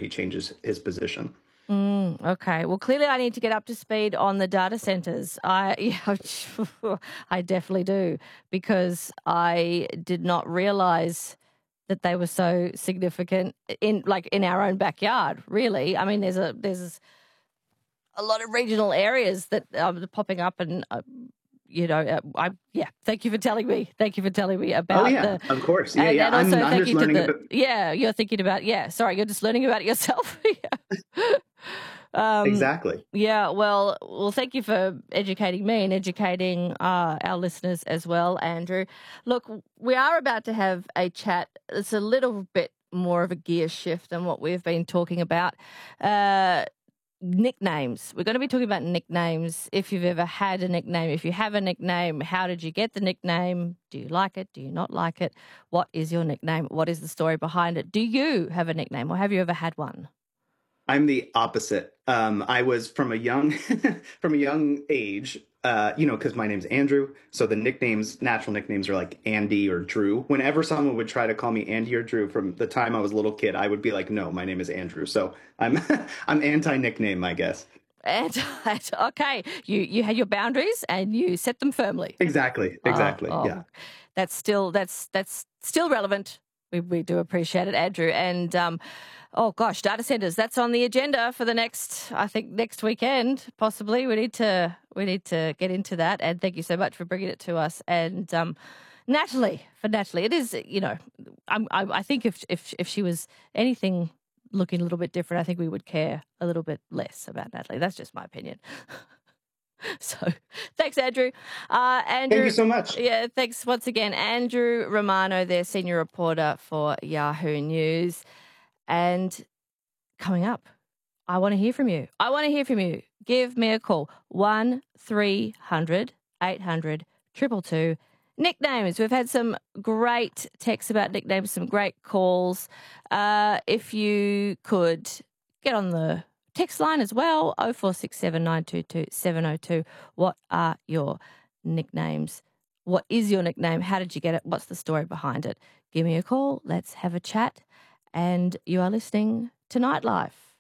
he changes his position. Okay. Well, clearly I need to get up to speed on the data centers. I definitely do, because I did not realize that they were so significant in our own backyard, really. I mean, there's a lot of regional areas that are popping up, and thank you for telling me. Thank you for telling me about of course. Yeah, and also I'm thank just you to learning you're thinking about, sorry, you're just learning about it yourself. Exactly. Yeah, well, thank you for educating me and educating our listeners as well, Andrew. Look, we are about to have a chat. It's a little bit more of a gear shift than what we've been talking about. Nicknames. We're going to be talking about nicknames. If you've ever had a nickname, if you have a nickname, how did you get the nickname? Do you like it? Do you not like it? What is your nickname? What is the story behind it? Do you have a nickname, or have you ever had one? I'm the opposite. I was from a young age, because my name's Andrew. So the natural nicknames are like Andy or Drew. Whenever someone would try to call me Andy or Drew from the time I was a little kid, I would be like, no, my name is Andrew. So I'm I'm anti-nickname, I guess. Okay, you had your boundaries and you set them firmly. Exactly. Yeah. That's still relevant. We do appreciate it, Andrew. And data centers, that's on the agenda for next weekend, possibly. We need to get into that. And thank you so much for bringing it to us. And Natalie, it is, I think if she was anything looking a little bit different, I think we would care a little bit less about Natalie. That's just my opinion. So thanks, Andrew. Andrew. Thank you so much. Yeah, thanks once again. Andrew Romano, their senior reporter for Yahoo News. And coming up, I want to hear from you. Give me a call, 1300 800 222. Nicknames. We've had some great texts about nicknames, some great calls. If you could get on the text line as well, 0467 922 702. What are your nicknames? What is your nickname? How did you get it? What's the story behind it? Give me a call. Let's have a chat. And you are listening to Nightlife.